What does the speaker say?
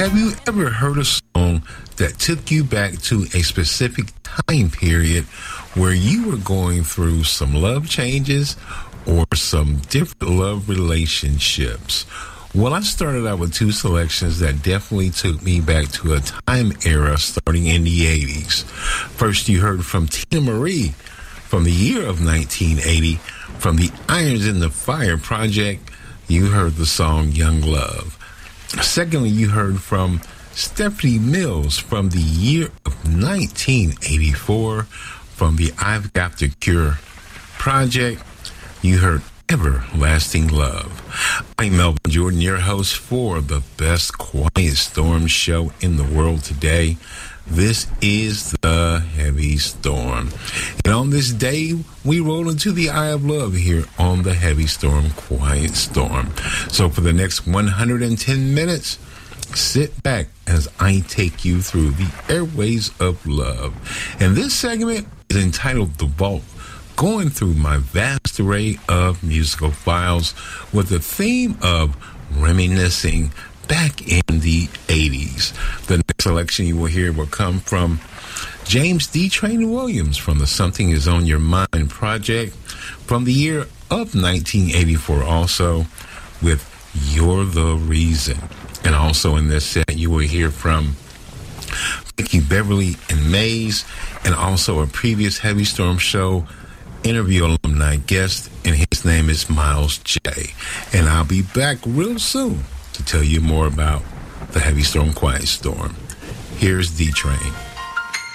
Have you ever heard a song that took you back to a specific time period where you were going through some love changes or some different love relationships? Well, I started out with two selections that definitely took me back to a time era starting in the 80s. First, you heard from Tina Marie from the year of 1980 from the Irons in the Fire project. You heard the song Young Love. Secondly, you heard from Stephanie Mills from the year of 1984 from the I've Got the Cure project. You heard Everlasting Love. I'm Melvin Jordan, your host for the best Quiet Storm show in the world today. This is the Heavy Storm. And on this day, we roll into the Eye of Love here on the Heavy Storm, Quiet Storm. So for the next 110 minutes, sit back as I take you through the airways of love. And this segment is entitled The Vault, going through my vast array of musical files with the theme of reminiscing back in the 80s. The next selection you will hear will come from James D. Train Williams from the Something Is On Your Mind project from the year of 1984 also with You're the Reason. And also in this set you will hear from Mickey Beverly and Mays, and also a previous Heavy Storm show interview alumni guest, and his name is Miles J. And I'll be back real soon to tell you more about the Heavy Storm, Quiet Storm. Here's D-Train.